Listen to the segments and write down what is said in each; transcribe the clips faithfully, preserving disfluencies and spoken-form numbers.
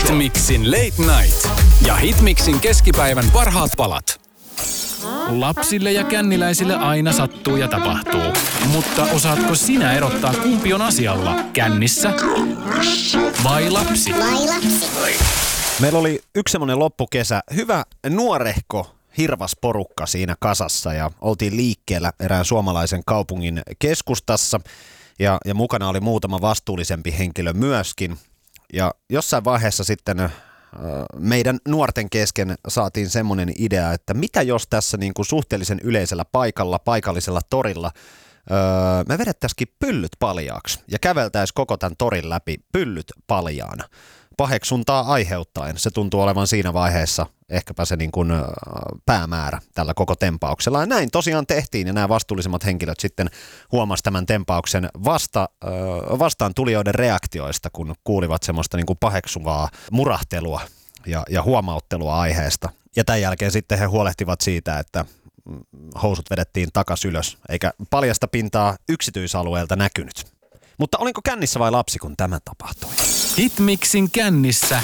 Hitmixin Late Night ja Hitmixin keskipäivän parhaat palat. Lapsille ja känniläisille aina sattuu ja tapahtuu. Mutta osaatko sinä erottaa, kumpi on asialla? Kännissä vai lapsi? Vai lapsi? Meillä oli yksi semmoinen loppukesä. Hyvä nuorehko hirvas porukka siinä kasassa ja oltiin liikkeellä erään suomalaisen kaupungin keskustassa. Ja, ja mukana oli muutama vastuullisempi henkilö myöskin. Ja jossain vaiheessa sitten äh, meidän nuorten kesken saatiin semmoinen idea, että mitä jos tässä niin kuin suhteellisen yleisellä paikalla, paikallisella torilla, öö, me vedettäisikin pyllyt paljaaksi ja käveltäisiin koko tämän torin läpi pyllyt paljaana. Paheksuntaa aiheuttaen. Se tuntuu olevan siinä vaiheessa ehkäpä se niin kuin päämäärä tällä koko tempauksella. Ja näin tosiaan tehtiin ja nämä vastuullisemmat henkilöt sitten huomasivat tämän tempauksen vasta, vastaan tulijoiden reaktioista, kun kuulivat semmoista niin kuin paheksuvaa murahtelua ja, ja huomauttelua aiheesta. Ja tämän jälkeen sitten he huolehtivat siitä, että housut vedettiin takas ylös, eikä paljasta pintaa yksityisalueelta näkynyt. Mutta olinko kännissä vai lapsi, kun tämä tapahtui? Hitmixin kännissä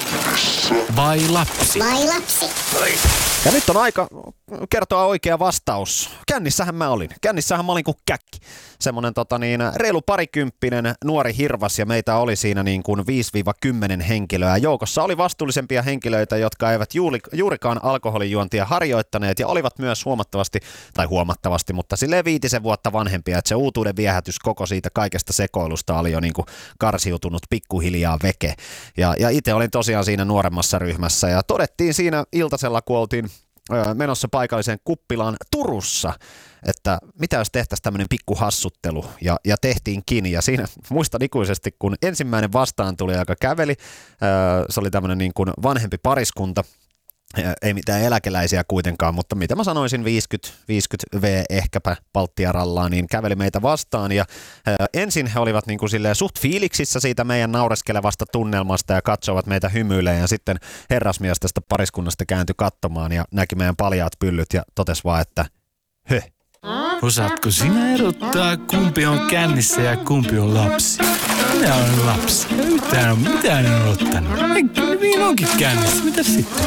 vai lapsi? Vai lapsi? Ja nyt on aika kertoa oikea vastaus. Kännissähän mä olin. Kännissähän mä olin kuin käkki. Semmonen tota niin, reilu parikymppinen nuori hirvas ja meitä oli siinä niin kuin viisi kymmenen henkilöä. Joukossa oli vastuullisempia henkilöitä, jotka eivät juuri, juurikaan alkoholijuontia harjoittaneet ja olivat myös huomattavasti, tai huomattavasti, mutta silleen viitisen vuotta vanhempia, että se uutuuden viehätys koko siitä kaikesta sekoilusta oli jo niin kuin karsiutunut pikkuhiljaa veke. Ja, ja itse olin tosiaan siinä nuoremmassa ryhmässä ja todettiin siinä iltasella, kun oltiin menossa paikalliseen kuppilaan Turussa, että mitä jos tehtäisiin tämmöinen pikku hassuttelu, ja, ja tehtiinkin, ja siinä muistan ikuisesti, kun ensimmäinen vastaan tuli, joka käveli, se oli tämmöinen niin kuin vanhempi pariskunta, ei mitään eläkeläisiä kuitenkaan, mutta mitä mä sanoisin, viisikymmentä, viisikymmentä vuotta ehkäpä palttiarallaan, niin käveli meitä vastaan ja ää, ensin he olivat niin kuin silleen suht fiiliksissä siitä meidän naureskelevasta tunnelmasta ja katsoivat meitä hymyilemään ja sitten herrasmies tästä pariskunnasta kääntyi katsomaan ja näki meidän paljaat pyllyt ja totesi vaan, että hö. Osaatko sinä erottaa, kumpi on kännissä ja kumpi on lapsi? Minä olen lapsi. Ja yhtään on mitään en odottanut. Niin onkin kännissä. Mitä sitten?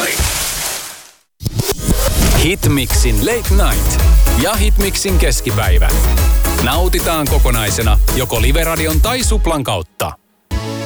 Hitmixin Late Night ja Hitmixin keskipäivä. Nautitaan kokonaisena joko Live Radion tai Suplan kautta.